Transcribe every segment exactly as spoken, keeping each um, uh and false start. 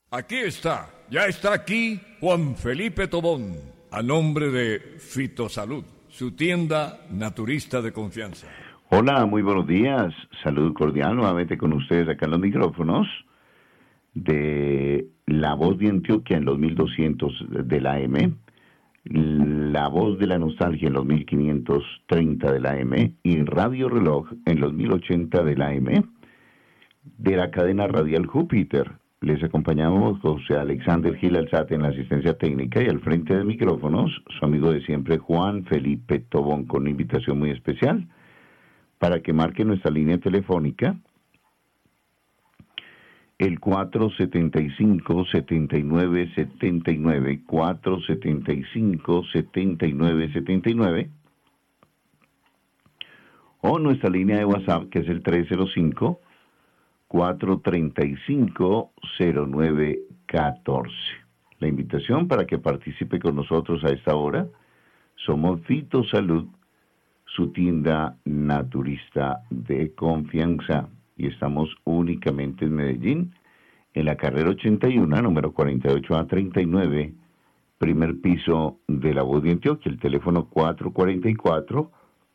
Aquí está, ya está aquí Juan Felipe Tobón, a nombre de Fitosalud, su tienda naturista de confianza. Hola, muy buenos días, salud cordial nuevamente con ustedes acá en los micrófonos de La Voz de Antioquia en los mil doscientos de la A M, La Voz de la Nostalgia en los mil quinientos treinta de la A M y Radio Reloj en los mil ochenta de la A M de la cadena radial Júpiter. Les acompañamos José Alexander Gil Alzate en la asistencia técnica y al frente de micrófonos su amigo de siempre Juan Felipe Tobón con una invitación muy especial para que marque nuestra línea telefónica el cuatro setenta y cinco, setenta y nueve setenta y nueve, cuatro setenta y cinco, setenta y nueve setenta y nueve, o nuestra línea de WhatsApp que es el tres cero cinco, cuatro treinta y cinco, cero nueve catorce. La invitación para que participe con nosotros a esta hora. Somos Fitosalud, su tienda naturista de confianza, y estamos únicamente en Medellín, en la carrera ochenta y uno, número cuarenta y ocho A treinta y nueve, primer piso de La Voz de Antioquia. El teléfono cuatro cuarenta y cuatro,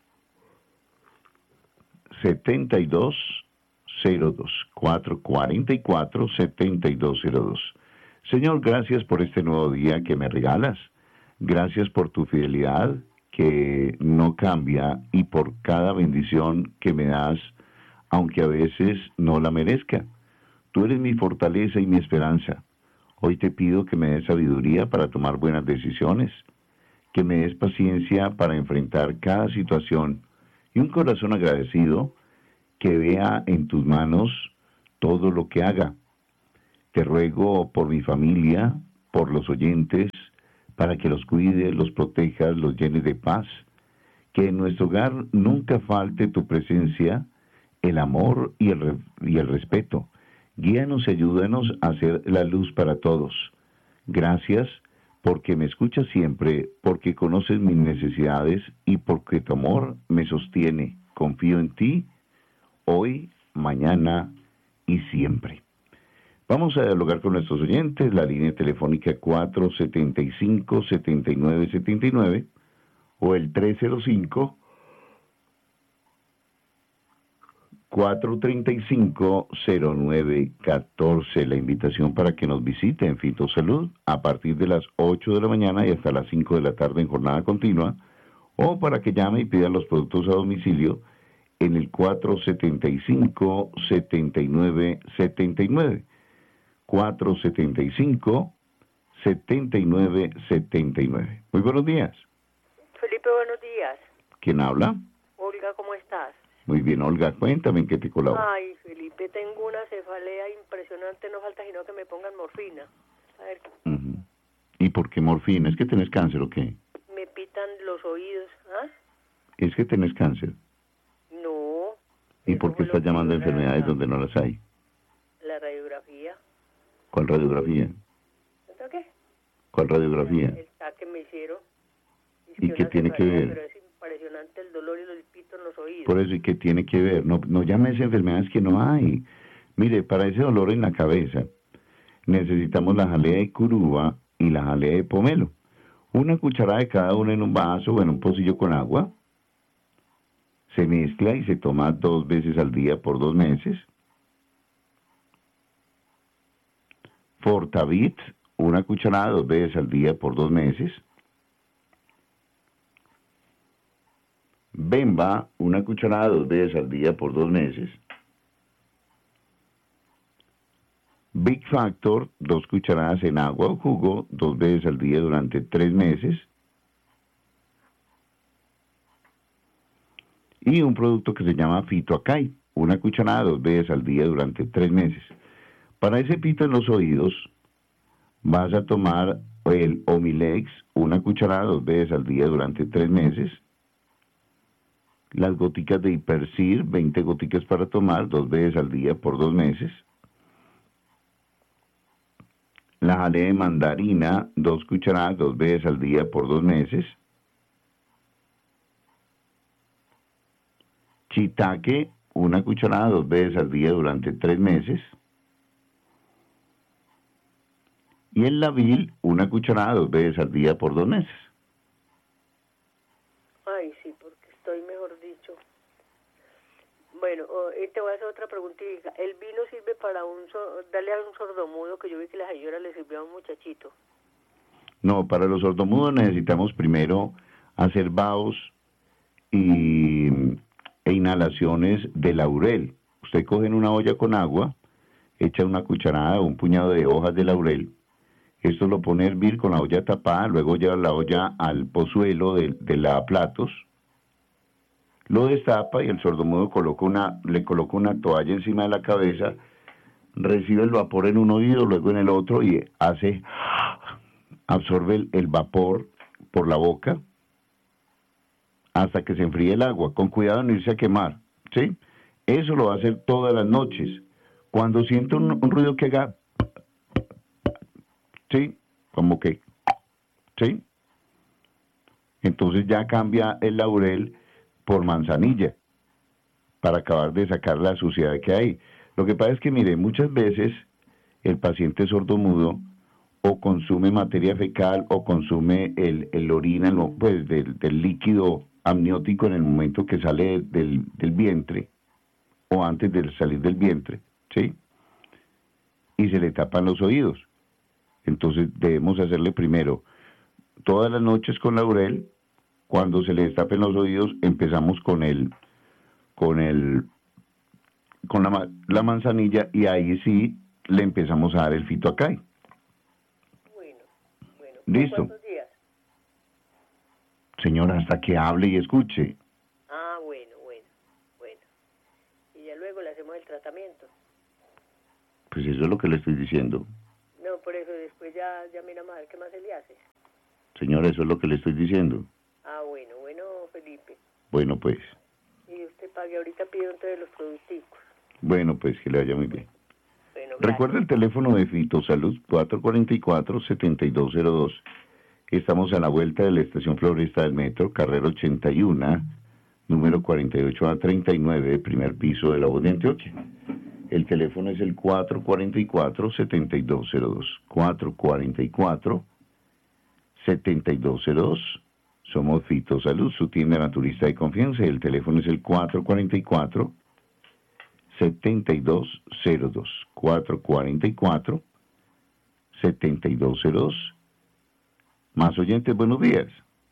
setenta y dos cero dos, cuatro cuarenta y cuatro, setenta y dos cero dos. Señor, gracias por este nuevo día que me regalas. Gracias por tu fidelidad que no cambia y por cada bendición que me das, aunque a veces no la merezca. Tú eres mi fortaleza y mi esperanza. Hoy te pido que me des sabiduría para tomar buenas decisiones, que me des paciencia para enfrentar cada situación y un corazón agradecido que vea en tus manos todo lo que haga. Te ruego por mi familia, por los oyentes, para que los cuides, los protejas, los llenes de paz, que en nuestro hogar nunca falte tu presencia, el amor y el, re- y el respeto. Guíanos y ayúdanos a hacer la luz para todos. Gracias porque me escuchas siempre, porque conoces mis necesidades y porque tu amor me sostiene. Confío en ti, hoy, mañana y siempre. Vamos a dialogar con nuestros oyentes, la línea telefónica cuatro setenta y cinco, setenta y nueve setenta y nueve o el tres cero cinco, cuatro treinta y cinco, cero nueve catorce. La invitación para que nos visite en Fitosalud a partir de las ocho de la mañana y hasta las cinco de la tarde en jornada continua, o para que llame y pida los productos a domicilio en el cuatro setenta y cinco, setenta y nueve setenta y nueve. cuatro setenta y cinco, setenta y nueve setenta y nueve. Muy buenos días. Felipe, buenos días. ¿Quién habla? Olga, ¿cómo estás? Muy bien, Olga, cuéntame en qué te colaboro. Ay, Felipe, tengo una cefalea impresionante, no falta sino que me pongan morfina. A ver, Uh-huh. ¿Y por qué morfina? ¿Es que tenés cáncer o qué? me pitan los oídos. ¿Ah? ¿Es que tenés cáncer? No. ¿Y eso por qué fue lo estás que llamando a dio la- enfermedades donde no las hay? La radiografía. ¿Cuál radiografía? ¿Esto qué? ¿Cuál radiografía? El TAC que me hicieron. Es ¿Y qué una tiene que cefalea, ver? Pero es impresionante el dolor y los pitos en los oídos. Por eso, ¿y qué tiene que ver? No, no llames enfermedades que no hay. Mire, para ese dolor en la cabeza, necesitamos la jalea de curuba y la jalea de pomelo. Una cucharada de cada una en un vaso o en un pocillo con agua. Se mezcla y se toma dos veces al día por dos meses. Fortavit, una cucharada dos veces al día por dos meses. Bemba, una cucharada dos veces al día por dos meses. Big Factor, dos cucharadas en agua o jugo, dos veces al día durante tres meses. Y un producto que se llama Fitoacay, una cucharada dos veces al día durante tres meses. Para ese pito en los oídos, vas a tomar el Omilex, una cucharada dos veces al día durante tres meses. Las goticas de Hipercir, veinte goticas para tomar, dos veces al día por dos meses. La jalea de mandarina, dos cucharadas, dos veces al día por dos meses. Shiitake, una cucharada, dos veces al día durante tres meses. Y el Lavil, una cucharada dos veces al día por dos meses. Ay, sí, porque estoy, mejor dicho. Bueno, oh, eh, te voy a hacer otra preguntita. ¿El vino sirve para un so- darle a un sordomudo? Que yo vi que la señora le sirvió a un muchachito. No, para los sordomudos necesitamos primero hacer vaos y, e inhalaciones de laurel. Usted coge en una olla con agua, echa una cucharada o un puñado de hojas de laurel. Esto lo pone a hervir con la olla tapada, luego lleva la olla al pozuelo de, de lavaplatos, lo destapa y el sordomudo coloca una, le coloca una toalla encima de la cabeza, recibe el vapor en un oído, luego en el otro y hace, absorbe el, el vapor por la boca hasta que se enfríe el agua, con cuidado de no irse a quemar, ¿sí? Eso lo va a hacer todas las noches. Cuando siente un, un ruido que haga, ¿sí? Como que, ¿sí? Entonces ya cambia el laurel por manzanilla para acabar de sacar la suciedad que hay. Lo que pasa es que, mire, muchas veces el paciente sordomudo o consume materia fecal o consume el, el orina, no, pues del, del líquido amniótico en el momento que sale del, del vientre o antes de salir del vientre, ¿sí? Y se le tapan los oídos. Entonces debemos hacerle primero todas las noches con laurel. Cuando se le destapen los oídos empezamos con el con el con la, la manzanilla y ahí sí le empezamos a dar el fitoacay. Bueno, bueno. ¿Listo? ¿Cuántos días? Señora, hasta que hable y escuche. Ah, bueno, bueno, bueno. Y ya luego le hacemos el tratamiento. Pues eso es lo que le estoy diciendo. No, por eso después ya, ya miramos a ver qué más se le hace. Señora, eso es lo que le estoy diciendo. Ah, bueno, bueno, Felipe. Bueno, pues. Y usted pague, ahorita pido entonces los producticos. Bueno, pues que le vaya muy bien. Bueno, Recuerda el teléfono de Fitosalud cuatro cuatro cuatro, siete dos cero dos. Estamos a la vuelta de la estación Floresta del Metro, carrera ochenta y uno, número cuarenta y ocho a treinta y nueve, primer piso de La Voz de Antioquia. El teléfono es el cuatro cuatro cuatro, siete dos cero dos. cuatro cuatro cuatro, siete dos cero dos. Somos Fitosalud, su tienda naturista de confianza. El teléfono es el cuatro cuatro cuatro, siete dos cero dos. cuatro cuatro cuatro, siete dos cero dos. Más oyentes, buenos días.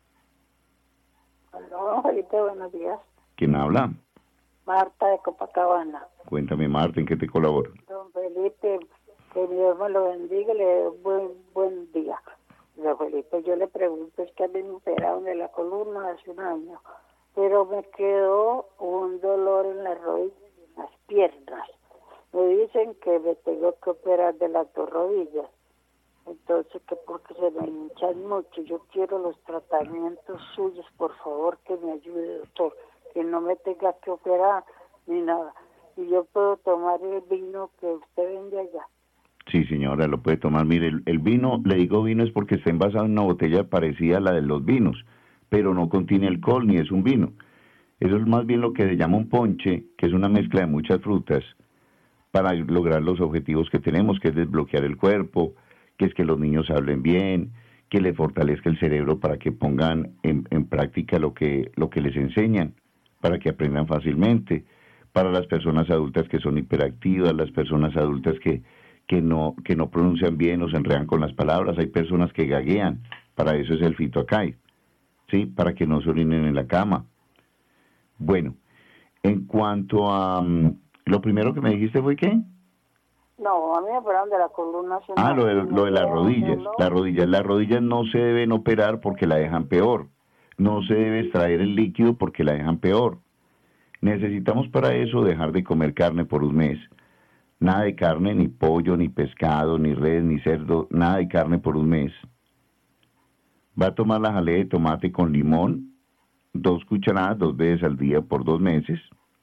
Hola, Felipe, buenos días. ¿Quién habla? Marta de Copacabana. Cuéntame, Marta, ¿en qué te colaboro? Don Felipe, que Dios me lo bendiga y le dé buen, buen día. Don Felipe, yo le pregunto, es que a mí me operaron de la columna hace un año, pero me quedó un dolor en las rodillas y en las piernas. Me dicen que me tengo que operar de las dos rodillas. Entonces, que porque se me hinchan mucho, yo quiero los tratamientos suyos, por favor, que me ayude, doctor, que no me tenga que operar ni nada. Y yo puedo tomar el vino que usted vende allá. Sí, señora, lo puede tomar. Mire, el, el vino, le digo vino es porque está envasado en una botella parecida a la de los vinos, pero no contiene alcohol ni es un vino. Eso es más bien lo que se llama un ponche, que es una mezcla de muchas frutas para lograr los objetivos que tenemos, que es desbloquear el cuerpo, que es que los niños hablen bien, que le fortalezca el cerebro para que pongan en, en práctica lo que, lo que les enseñan, para que aprendan fácilmente, para las personas adultas que son hiperactivas, las personas adultas que, que, no, que no pronuncian bien o se enredan con las palabras, hay personas que gaguean, para eso es el fitoacay, ¿sí? Para que no se orinen en la cama. Bueno, en cuanto a... Um, lo primero que me dijiste fue ¿qué? No, a mí me operaron de la columna. Ah, lo de, lo de las rodillas. Las rodillas. Las rodillas no se deben operar porque la dejan peor. No se debe extraer el líquido porque la dejan peor. Necesitamos para eso dejar de comer carne por un mes. Nada de carne, ni pollo, ni pescado, ni res, ni cerdo. Nada de carne por un mes. Va a tomar la jalea de tomate con limón. Dos cucharadas, dos veces al día por dos meses.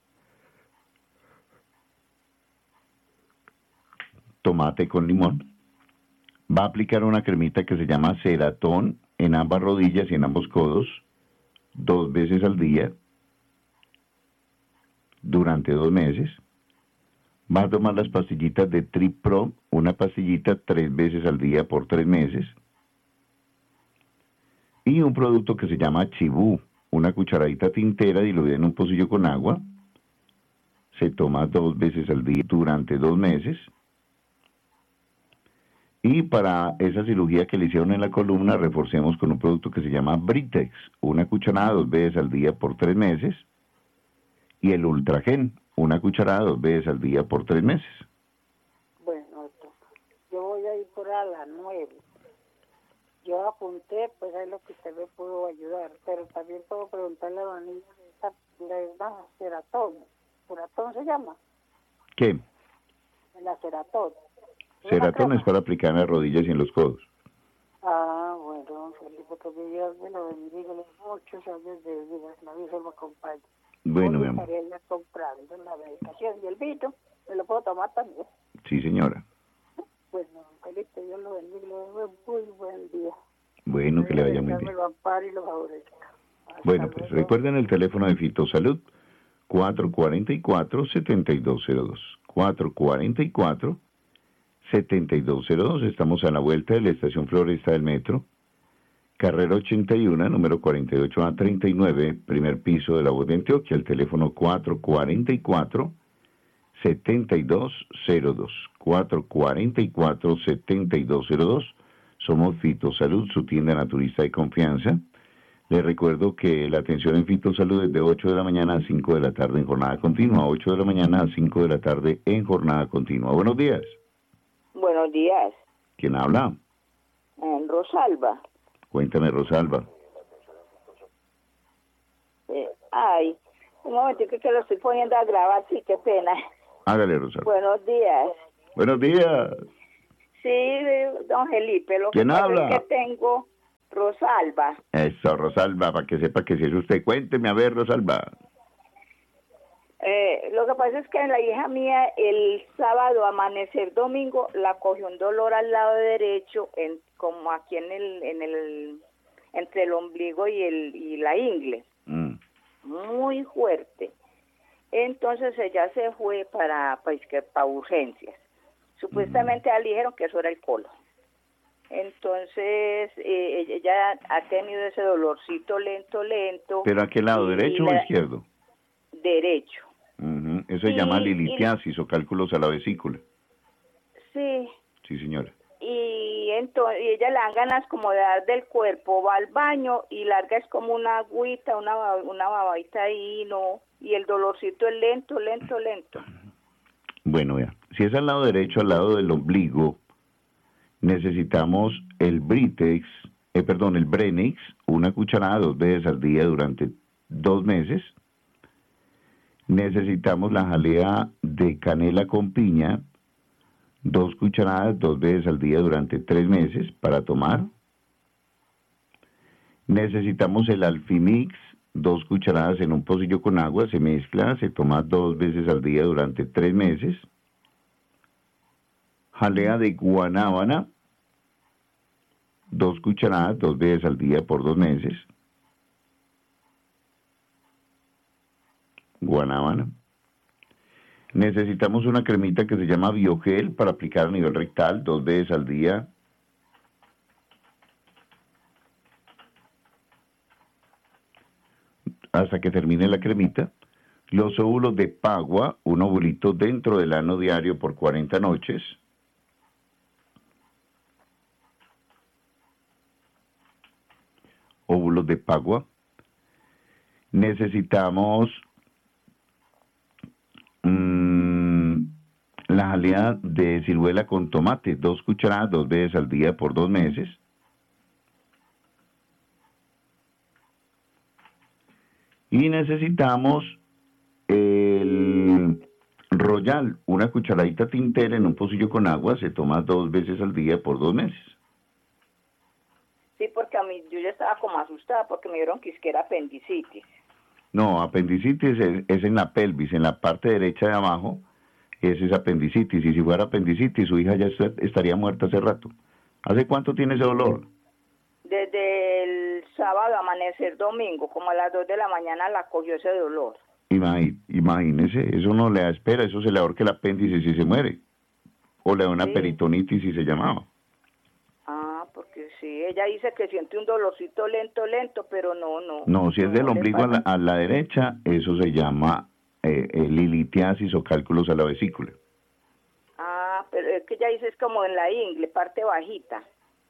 Tomate con limón. Va a aplicar una cremita que se llama Ceratón en ambas rodillas y en ambos codos, dos veces al día, durante dos meses. Va a tomar las pastillitas de Tripro o una pastillita tres veces al día por tres meses. Y un producto que se llama Chibú, una cucharadita tintera diluida en un pocillo con agua. Se toma dos veces al día durante dos meses. Y para esa cirugía que le hicieron en la columna, reforcemos con un producto que se llama Britex, una cucharada dos veces al día por tres meses. Y el Ultragen, una cucharada dos veces al día por tres meses. Bueno, doctor, yo voy a ir por a las nueve. Yo apunté, pues es lo que usted me pudo ayudar, pero también puedo preguntarle a la niña de esa, de la Ceratón. ¿Ceratón se llama? ¿Qué? La Ceratón. Ceratón es para aplicar en las rodillas y en los codos. Ah, bueno, Felipe, que Dios me lo bendiga, muchos años de vida, la Virgen lo acompañe. Bueno, mi amor. Estaría ya comprando la medicación y el vino, me lo puedo tomar también. Sí, señora. Bueno, Felipe, Dios lo bendiga, le doy muy buen día. Bueno, que le vaya muy bien. Lo ampare y lo favorezca. Bueno, pues recuerden el teléfono de Fitosalud, cuatro cuatro cuatro, siete dos cero dos. cuatro cuatro cuatro, siete dos cero dos. Estamos a la vuelta de la estación Floresta del Metro. Carrera ochenta y uno, número cuarenta y ocho A treinta y nueve, primer piso de la Voz de Antioquia. El teléfono cuatro cuatro cuatro, siete dos cero dos. cuatro cuatro cuatro, siete dos cero dos. Somos Fitosalud, su tienda naturista de confianza. Les recuerdo que la atención en Fitosalud es de ocho de la mañana a cinco de la tarde en jornada continua. ocho de la mañana a cinco de la tarde en jornada continua. Buenos días. Buenos días. ¿Quién habla? Eh, Rosalba. Cuéntame, Rosalba. Eh, ay, un momentico que lo estoy poniendo a grabar, sí, qué pena. Hágale, Rosalba. Buenos días. Buenos días. Sí, don Felipe, lo que ¿Quién pasa habla? es que tengo Rosalba. Eso, Rosalba, para que sepa que si es usted. Cuénteme, a ver, Rosalba. Eh, lo que pasa es que la hija mía el sábado, amanecer domingo, la cogió un dolor al lado derecho, en, como aquí en el, en el, entre el ombligo y el y la ingle, Mm. muy fuerte. Entonces ella se fue para, pues, que para urgencias. Supuestamente le dijeron que eso era el colon. Entonces eh, ella ha tenido ese dolorcito lento, lento. ¿Pero a qué lado, y derecho la- o izquierdo? Derecho. Ujú. Eso se Y- llama y- lilitiasis o cálculos a la vesícula. Sí. Sí, señora. Y entonces y ella le dan ganas como de dar del cuerpo, va al baño y larga es como una agüita, una, ba- una babadita ahí, no, y el dolorcito es lento, lento, lento. Bueno, vea, si es al lado derecho, al lado del ombligo, necesitamos el Britex, eh, perdón, el Brenix, una cucharada dos veces al día durante dos meses. Necesitamos la jalea de canela con piña, dos cucharadas dos veces al día durante tres meses para tomar. Necesitamos el Alfimix, dos cucharadas en un pocillo con agua, se mezcla, se toma dos veces al día durante tres meses. Jalea de guanábana, dos cucharadas dos veces al día por dos meses. Guanábana. Necesitamos una cremita que se llama Biogel para aplicar a nivel rectal dos veces al día. Hasta que termine la cremita. Los óvulos de pagua, un ovulito dentro del ano diario por cuarenta noches. Óvulos de pagua. Necesitamos mmm, la jalea de ciruela con tomate, dos cucharadas dos veces al día por dos meses. Y necesitamos el Royal, una cucharadita tintera en un pocillo con agua, se toma dos veces al día por dos meses. Sí, porque a mí yo ya estaba como asustada porque me dieron que es que era apendicitis. No, apendicitis es, es en la pelvis, en la parte derecha de abajo, ese es apendicitis. Y si fuera apendicitis, su hija ya est- estaría muerta hace rato. ¿Hace cuánto tiene ese dolor? Desde el sábado, amanecer domingo, como a las dos de la mañana la cogió ese dolor. Imagi- Imagínese, eso no le da espera, eso se le ahorca el apéndice si se muere. o le da una Sí. peritonitis y se llamaba. Ah, porque sí, ella dice que siente un dolorcito lento, lento, pero no, no. No, si es del no le ombligo a la, pasa. a la derecha, eso se llama eh, eh, lilitiasis o cálculos a la vesícula. Ah, pero es que ella dice es como en la ingle, parte bajita.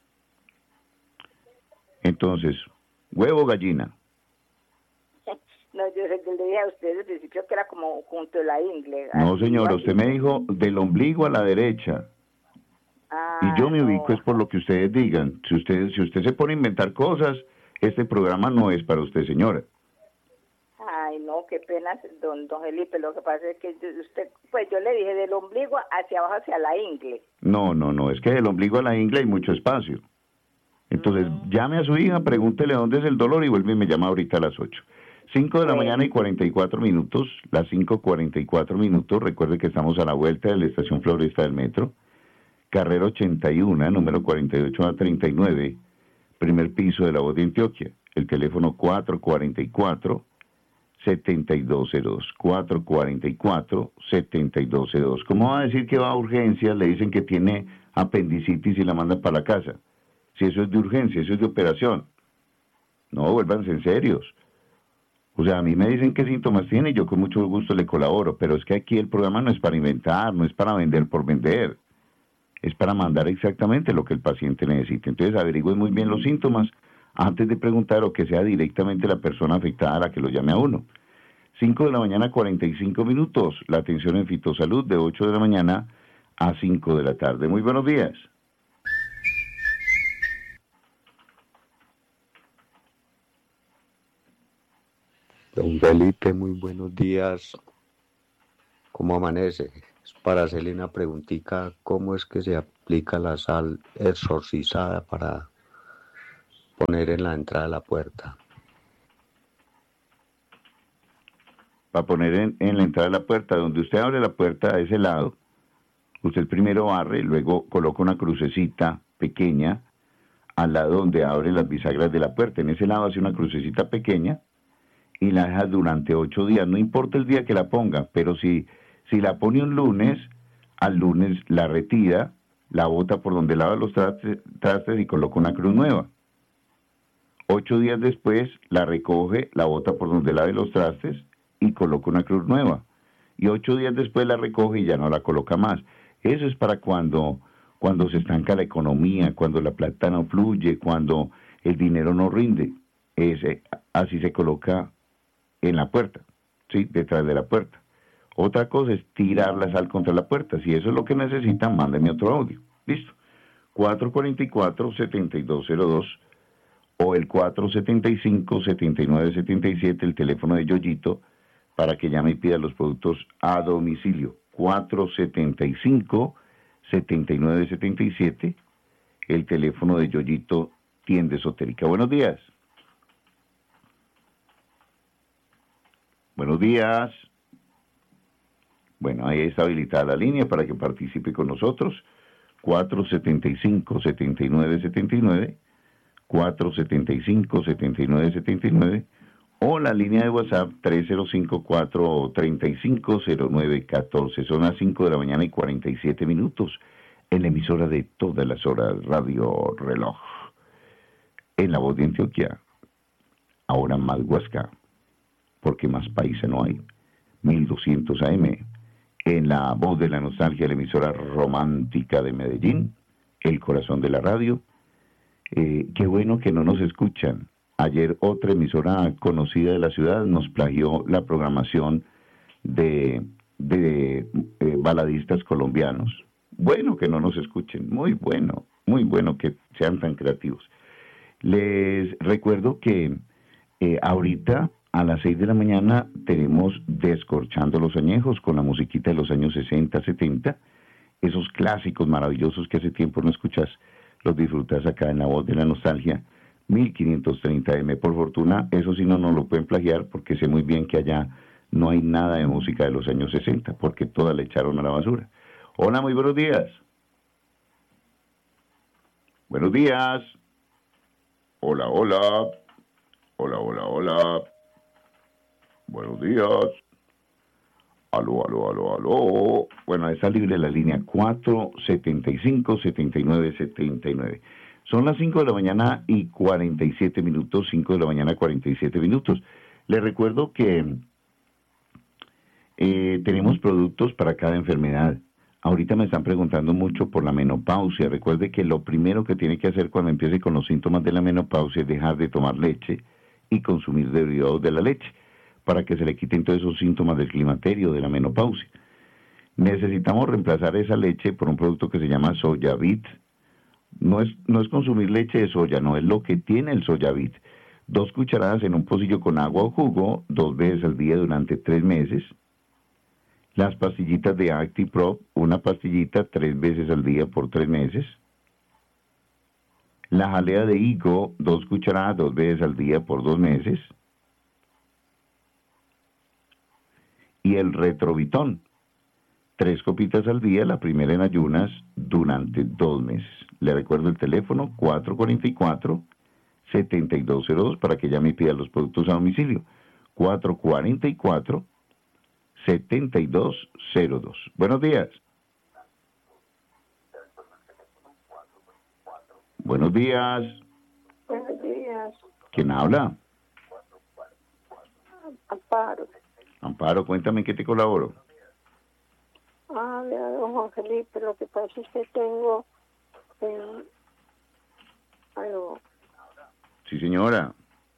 Entonces, huevo o gallina. No, yo sé que le dije a usted al principio que era como junto a la ingle. No, así, señora, así. usted me dijo del ombligo a la derecha. Ah, Y yo me ubico no. es por lo que ustedes digan. Si usted, si usted se pone a inventar cosas, este programa no es para usted, señora. Ay, no, qué pena, don, don Felipe. Lo que pasa es que yo- usted, pues yo le dije del ombligo hacia abajo, hacia la ingle. No, no, no, es que del ombligo a la ingle hay mucho espacio. Entonces, Mm. llame a su hija, pregúntele dónde es el dolor y vuelve y me llama ahorita a las ocho. cinco de la Bueno. mañana y cuarenta y cuatro minutos, las cinco cuarenta y cuatro minutos. Recuerde que estamos a la vuelta de la estación Floresta del Metro. Carrera ochenta y uno, número cuarenta y ocho a treinta y nueve, primer piso de la Voz de Antioquia. El teléfono cuatro cuarenta y cuatro, setenta y dos cero dos, cuatro cuarenta y cuatro, setenta y dos cero dos. ¿Cómo va a decir que va a urgencias? Le dicen que tiene apendicitis y la mandan para la casa. Si eso es de urgencia, eso es de operación. No, vuélvanse en serios. O sea, a mí me dicen qué síntomas tiene y yo con mucho gusto le colaboro, pero es que aquí el programa no es para inventar, no es para vender por vender. Es para mandar exactamente lo que el paciente necesita. Entonces averigüen muy bien los síntomas antes de preguntar o que sea directamente la persona afectada a la que lo llame a uno. cinco de la mañana, cuarenta y cinco minutos. La atención en Fitosalud de ocho de la mañana a cinco de la tarde. Muy buenos días. Don Felipe, muy buenos días. ¿Cómo amanece? Es para hacerle una preguntita, ¿cómo es que se aplica la sal exorcizada para poner en la entrada de la puerta? Para poner en, en la entrada de la puerta, donde usted abre la puerta a ese lado, usted primero barre, luego coloca una crucecita pequeña al lado donde abre las bisagras de la puerta. En ese lado hace una crucecita pequeña y la deja durante ocho días. No importa el día que la ponga, pero si, si la pone un lunes, al lunes la retira, la bota por donde lava los trastes, trastes y coloca una cruz nueva. Ocho días después la recoge, la bota por donde lave los trastes y coloca una cruz nueva. Y ocho días después la recoge y ya no la coloca más. Eso es para cuando, cuando se estanca la economía, cuando la plata no fluye, cuando el dinero no rinde. Ese, así se coloca en la puerta, ¿sí? Detrás de la puerta. Otra cosa es tirar la sal contra la puerta. Si eso es lo que necesitan, mándenme otro audio. Listo. cuatro cuarenta y cuatro, setenta y dos cero dos o el cuatro setenta y cinco, setenta y nueve setenta y siete, el teléfono de Yoyito, para que llame y pida los productos a domicilio. cuatro setenta y cinco, setenta y nueve setenta y siete, el teléfono de Yoyito, tienda esotérica. Buenos días. Buenos días. Bueno, ahí está habilitada la línea para que participe con nosotros. cuatro setenta y cinco, setenta y nueve setenta y nueve, cuatro setenta y cinco, setenta y nueve setenta y nueve, o la línea de WhatsApp tres cero cinco, cuatro treinta y cinco, cero nueve catorce. Son las cinco de la mañana y cuarenta y siete minutos en la emisora de todas las horas, Radio Reloj. En la Voz de Antioquia, ahora más Huasca, porque más paisa no hay. mil doscientos A M. En la Voz de la Nostalgia, la emisora romántica de Medellín, el corazón de la radio. Eh, qué bueno que no nos escuchan. Ayer otra emisora conocida de la ciudad nos plagió la programación de, de eh, baladistas colombianos. Bueno que no nos escuchen, muy bueno, muy bueno que sean tan creativos. Les recuerdo que eh, ahorita a las seis de la mañana tenemos Descorchando los Añejos con la musiquita de los años sesenta, setenta, esos clásicos maravillosos que hace tiempo no escuchas, los disfrutas acá en la Voz de la Nostalgia, mil quinientos treinta eme. Por fortuna, eso sí no nos lo pueden plagiar porque sé muy bien que allá no hay nada de música de los años sesenta, porque toda la echaron a la basura. Hola, muy buenos días. Buenos días. Hola, hola. Hola, hola, hola. Buenos días. Aló, aló, aló, aló. Bueno, está libre la línea cuatro setenta y cinco, setenta y nueve, setenta y nueve. Son las cinco de la mañana y cuarenta y siete minutos, cinco de la mañana cuarenta y siete minutos. Les recuerdo que eh, tenemos productos para cada enfermedad. Ahorita me están preguntando mucho por la menopausia. Recuerde que lo primero que tiene que hacer cuando empiece con los síntomas de la menopausia es dejar de tomar leche y consumir derivados de la leche, para que se le quiten todos esos síntomas del climaterio, de la menopausia. Necesitamos reemplazar esa leche por un producto que se llama Sojavit. No es, no es consumir leche de soya, no, es lo que tiene el Sojavit. Dos cucharadas en un pocillo con agua o jugo, dos veces al día durante tres meses. Las pastillitas de ActiProp, una pastillita tres veces al día por tres meses. La jalea de higo, dos cucharadas, dos veces al día por dos meses. Y el Retrovitón, tres copitas al día, la primera en ayunas, durante dos meses. Le recuerdo el teléfono cuatro cuatro cuatro, siete dos cero dos para que ya me pida los productos a domicilio. cuatro cuatro cuatro, siete dos cero dos. Buenos días. Buenos días. Buenos días. ¿Quién habla? Amparo. Amparo, cuéntame en qué te colaboro. Ah, vea, don Juan Felipe, lo que pasa es que tengo... Eh, algo, Sí, señora.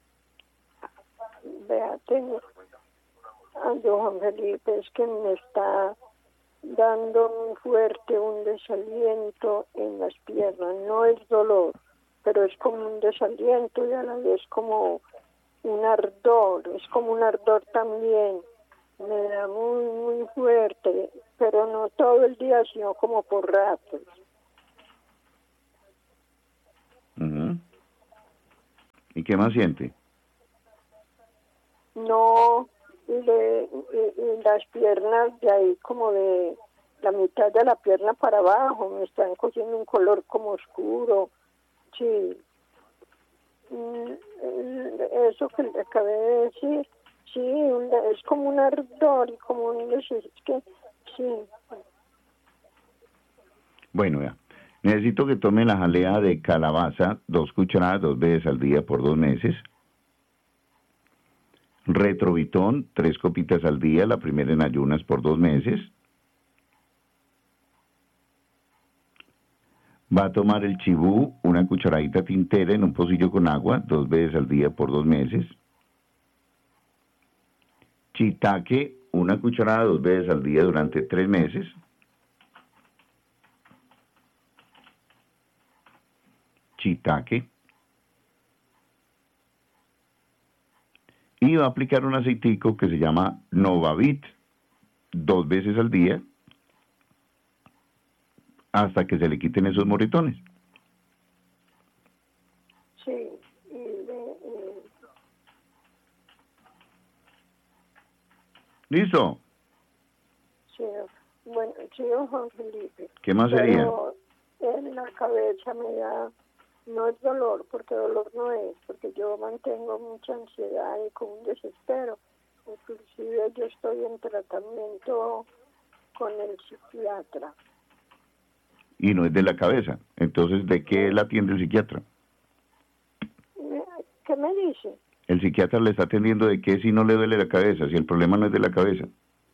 vea, tengo... Ah, don Juan Felipe, es que me está dando muy fuerte un desaliento en las piernas. No es dolor, pero es como un desaliento y a la vez como un ardor. Es como un ardor también. Me da muy, muy fuerte, pero no todo el día, sino como por ratos. Uh-huh. ¿Y qué más siente? No, y, de, y, y las piernas de ahí como de la mitad de la pierna para abajo, me están cogiendo un color como oscuro. Sí. Eso que le acabé de decir. Sí, un, es como un ardor y como un... Es que, sí. Bueno, ya. Necesito que tome la jalea de calabaza, dos cucharadas, dos veces al día por dos meses. Retrovitón, tres copitas al día, la primera en ayunas por dos meses. Va a tomar el chibú, una cucharadita tintera en un pocillo con agua, dos veces al día por dos meses. Shiitake, una cucharada dos veces al día durante tres meses. Shiitake. Y va a aplicar un aceitico que se llama Novavit, dos veces al día, hasta que se le quiten esos moretones. Sí. Y de, y... ¿Listo? Sí, bueno, sí, don Juan Felipe. ¿Qué más sería? Pero en la cabeza me da, no es dolor, porque dolor no es, porque yo mantengo mucha ansiedad y con un desespero. Inclusive yo estoy en tratamiento con el psiquiatra. Y no es de la cabeza. Entonces, ¿de qué la atiende el psiquiatra? ¿Qué me dice? El psiquiatra le está atendiendo de qué si no le duele la cabeza, si el problema no es de la cabeza.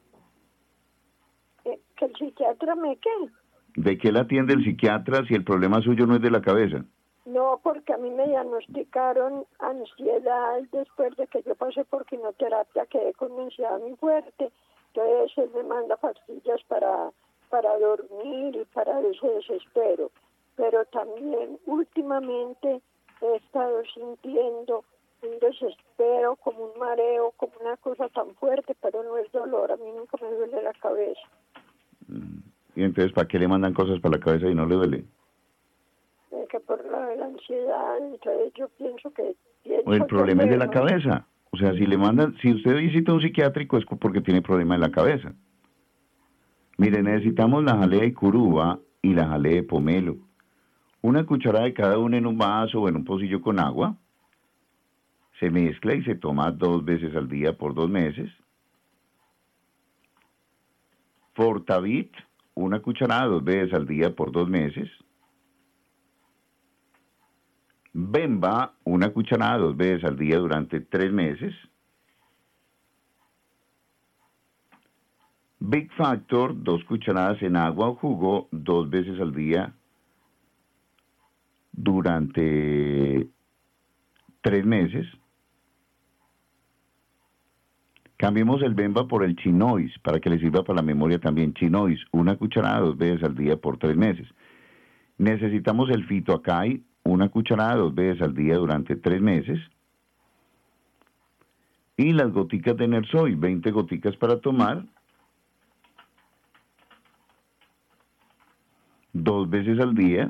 ¿Que el psiquiatra me qué? ¿De qué la atiende el psiquiatra si el problema suyo no es de la cabeza? No, porque a mí me diagnosticaron ansiedad después de que yo pasé por quimioterapia, quedé con una ansiedad muy fuerte. Entonces él me manda pastillas para, para dormir y para ese desespero. Pero también últimamente he estado sintiendo un desespero, como un mareo, como una cosa tan fuerte, pero no es dolor, a mí nunca me duele la cabeza. Y entonces, ¿para qué le mandan cosas para la cabeza y no le duele? Eh, que por la, la ansiedad, entonces yo pienso que... Pienso O el problema que es de la no. cabeza. O sea, si le mandan, si usted visita a un psiquiátrico es porque tiene problema en la cabeza. Mire, necesitamos la jalea de curuba y la jalea de pomelo. Una cucharada de cada una en un vaso o en un pocillo con agua. Se mezcla y se toma dos veces al día por dos meses. Fortavit, una cucharada dos veces al día por dos meses. Bemba, una cucharada dos veces al día durante tres meses. Big Factor, dos cucharadas en agua o jugo dos veces al día durante tres meses. Cambiemos el Bemba por el Chinois, para que le sirva para la memoria también. Chinois, una cucharada dos veces al día por tres meses. Necesitamos el Fitoacay, una cucharada dos veces al día durante tres meses. Y las goticas de Nersoy, veinte goticas para tomar, dos veces al día.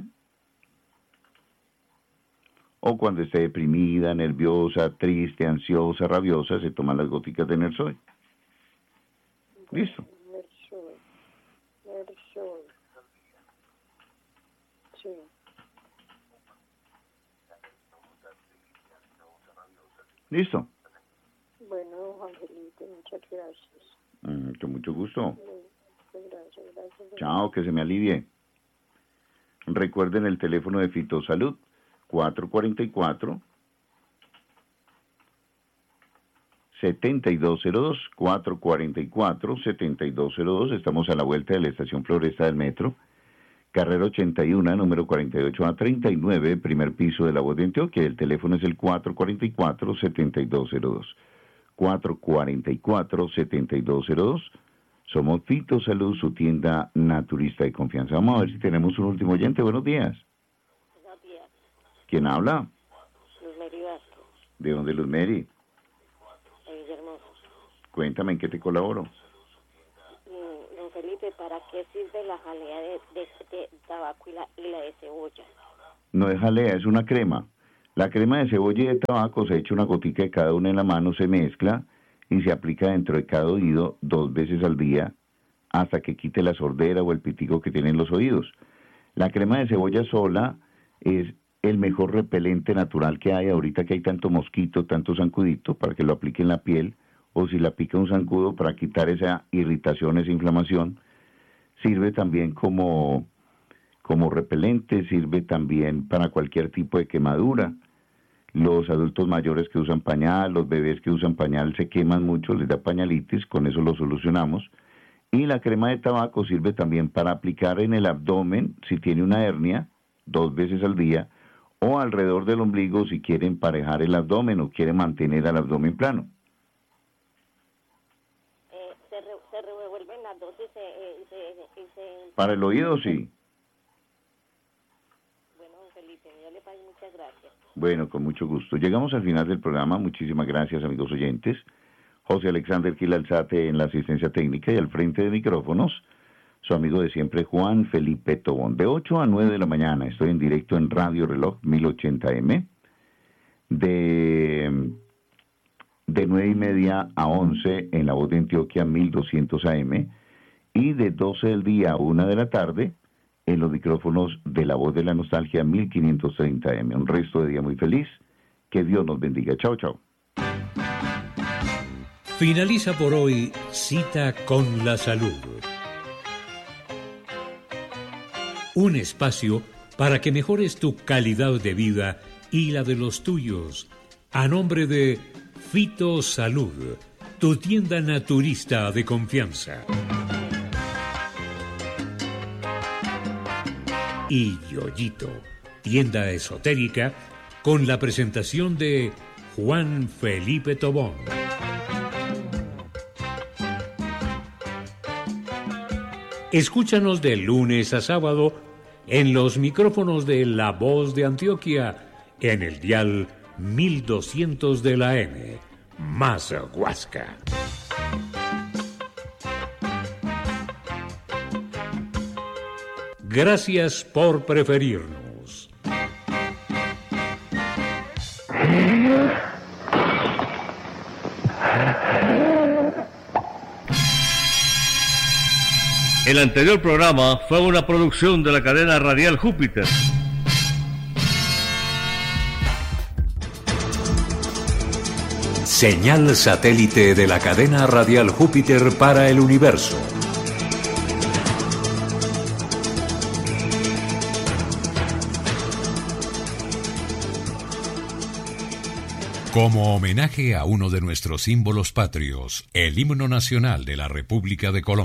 O cuando esté deprimida, nerviosa, triste, ansiosa, rabiosa, se toman las goticas de Nersoy. ¿Listo? Nersoy. Nersoy. Sí. ¿Listo? Bueno, Juan Felipe, muchas gracias. Mm, con mucho gusto. Muchas gracias, gracias. Chao, que se me alivie. Recuerden el teléfono de Fitosalud, cuatro cuatro cuatro, siete dos cero dos, cuatro cuatro cuatro, siete dos cero dos. Estamos a la vuelta de la estación Floresta del Metro, carrera ochenta y uno, número cuarenta y ocho a treinta y nueve, primer piso de La Voz de Antioquia. El teléfono es el cuatro cuatro cuatro, siete dos cero dos, cuatro cuatro cuatro, siete dos cero dos. Somos Fitosalud, su tienda naturista de confianza. Vamos a ver si tenemos un último oyente. Buenos días. Buenos días. ¿Quién habla? Luz Mary Vázquez, ¿De dónde, Luz Mary? de Villahermosa. Cuéntame, ¿en qué te colaboro? Mm, Don Felipe, ¿para qué sirve la jalea de, de, de tabaco y la, y la de cebolla? No es jalea, es una crema. La crema de cebolla y de tabaco se echa una gotica de cada una en la mano, se mezcla y se aplica dentro de cada oído dos veces al día hasta que quite la sordera o el pitico que tienen los oídos. La crema de cebolla sola es el mejor repelente natural que hay ahorita que hay tanto mosquito, tanto zancudito, para que lo aplique en la piel, o si la pica un zancudo para quitar esa irritación, esa inflamación. Sirve también como, como repelente, sirve también para cualquier tipo de quemadura. Los adultos mayores que usan pañal, los bebés que usan pañal se queman mucho, les da pañalitis, con eso lo solucionamos. Y la crema de tabaco sirve también para aplicar en el abdomen, si tiene una hernia, dos veces al día, o alrededor del ombligo si quiere emparejar el abdomen o quiere mantener el abdomen plano. Eh, se, re, se revuelven las dos y se, eh, se, y se... Para el oído, sí. Bueno, Don Felipe, yo le pago muchas gracias. Bueno, con mucho gusto. Llegamos al final del programa. Muchísimas gracias, amigos oyentes. José Alexander Quilalzate en la asistencia técnica y al frente de micrófonos, su amigo de siempre, Juan Felipe Tobón. De ocho a nueve de la mañana estoy en directo en Radio Reloj mil ochenta eme. De, de nueve y media a once en La Voz de Antioquia mil doscientos A M. Y de doce del día a una de la tarde en los micrófonos de La Voz de la Nostalgia mil quinientos treinta A M. Un resto de día muy feliz. Que Dios nos bendiga. Chao, chao. Finaliza por hoy Cita con la Salud. Un espacio para que mejores tu calidad de vida y la de los tuyos. A nombre de Fitosalud, tu tienda naturista de confianza. Y Yoyito, tienda esotérica, con la presentación de Juan Felipe Tobón. Escúchanos de lunes a sábado en los micrófonos de La Voz de Antioquia, en el dial mil doscientos de la M, más Huasca. Gracias por preferirnos. El anterior programa fue una producción de la cadena radial Júpiter. Señal satélite de la cadena radial Júpiter para el universo. Como homenaje a uno de nuestros símbolos patrios, el himno nacional de la República de Colombia.